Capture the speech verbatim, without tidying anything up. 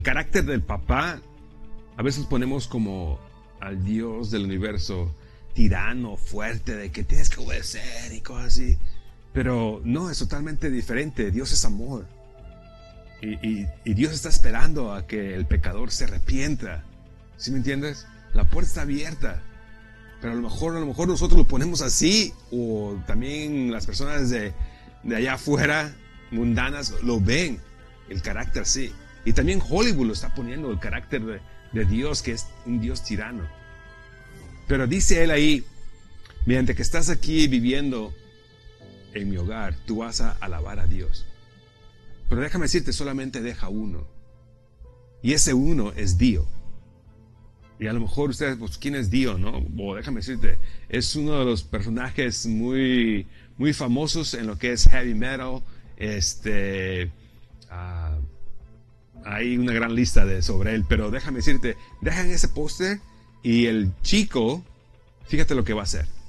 carácter del papá, a veces ponemos como al Dios del universo tirano, fuerte, de que tienes que obedecer y cosas así. Pero no, es totalmente diferente. Dios es amor. Y, y, y Dios está esperando a que el pecador se arrepienta. ¿Sí me entiendes? La puerta está abierta. Pero a lo mejor, a lo mejor nosotros lo ponemos así, o también las personas de, de allá afuera, mundanas, lo ven, el carácter así. Y también Hollywood lo está poniendo, el carácter de, de Dios, que es un Dios tirano. Pero dice él ahí, mediante que estás aquí viviendo en mi hogar, tú vas a alabar a Dios. Pero déjame decirte, solamente deja uno. Y ese uno es Dio. Y a lo mejor ustedes, pues, ¿quién es Dio, no? O déjame decirte, es uno de los personajes muy, muy famosos en lo que es heavy metal. Este, uh, hay una gran lista de, sobre él, pero déjame decirte, dejan ese póster y el chico, fíjate lo que va a hacer.